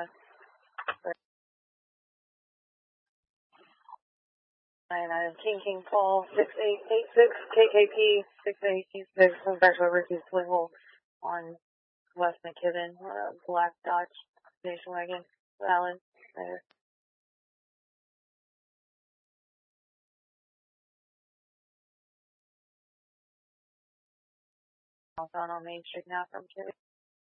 King Paul 6886 KKP 6886 from Virtual Ricky Swingle on West McKibben, black Dodge station wagon, valid there. On Main Street now from Kitty.